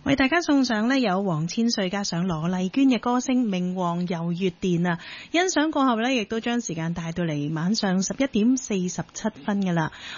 為大家送上呢有黃千穗加上羅麗娟嘅歌聲《明皇遊月殿》啊！欣賞過後呢，亦都將時間帶到嚟晚上11點47分噶啦。